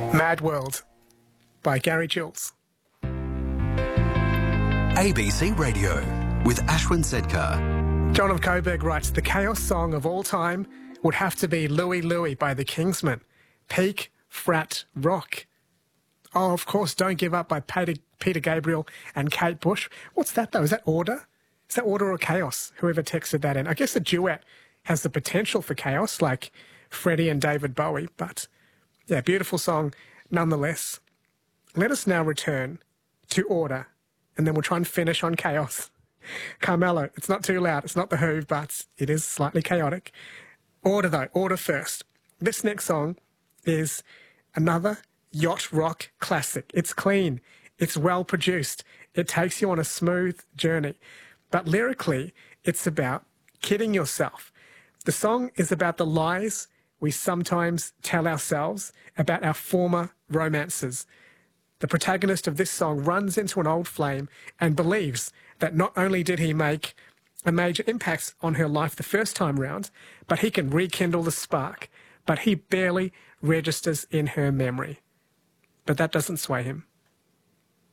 Mad World by Gary Jules. ABC Radio with Ashwin Sedkar. John of Coburg writes, the chaos song of all time would have to be Louie Louie by the Kingsmen. Peak Frat Rock. Oh, of course, Don't Give Up by Peter Gabriel and Kate Bush. What's that, though? Is that order? Is that order or chaos? Whoever texted that in. I guess a duet has the potential for chaos, like Freddie and David Bowie. But, yeah, beautiful song nonetheless. Let us now return to order, and then we'll try and finish on chaos. Carmelo, it's not too loud. It's not The Who, but it is slightly chaotic. Order, though. Order first. This next song is another yacht rock classic. It's clean. It's well produced. It takes you on a smooth journey. But lyrically, it's about kidding yourself. The song is about the lies we sometimes tell ourselves about our former romances. The protagonist of this song runs into an old flame and believes that not only did he make a major impact on her life the first time round, but he can rekindle the spark, but he barely registers in her memory. But that doesn't sway him.